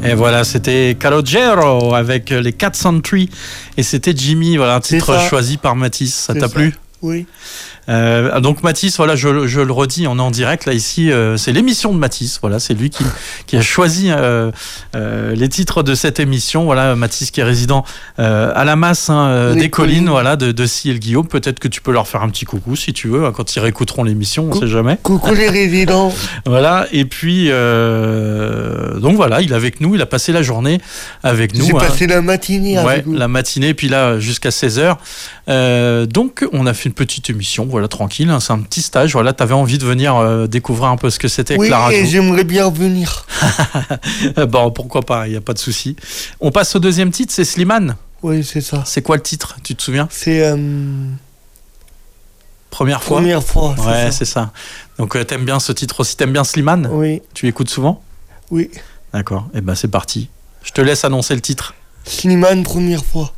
Et voilà, c'était Calogero avec les 403 et c'était Jimmy, voilà un titre choisi par Mathis. Ça t'a plu ? Oui. Donc Mathis, voilà, je le redis, on est en direct là ici, c'est l'émission de Mathis, voilà, c'est lui qui a choisi les titres de cette émission. Voilà, Mathis qui est résident à la masse des collines, voilà, de Ciel Guillaume. Peut-être que tu peux leur faire un petit coucou si tu veux, quand ils réécouteront l'émission, on sait jamais. Coucou les résidents. Voilà, et puis donc voilà, il est avec nous, il a passé la journée avec nous. J'ai passé la matinée avec vous. La matinée, puis là jusqu'à 16h. Donc on a fait une petite émission, voilà, tranquille, hein, c'est un petit stage. Voilà, t'avais envie de venir découvrir un peu ce que c'était avec la radio. Oui, et j'aimerais bien venir. Bon, pourquoi pas, il n'y a pas de souci. On passe au deuxième titre, c'est Slimane. Oui, c'est ça. C'est quoi le titre, tu te souviens ? C'est Première fois. Première fois. Ouais, c'est ça. Donc t'aimes bien ce titre aussi, t'aimes bien Slimane ? Oui. Tu écoutes souvent ? Oui. D'accord, et ben c'est parti. Je te laisse annoncer le titre. Slimane, première fois.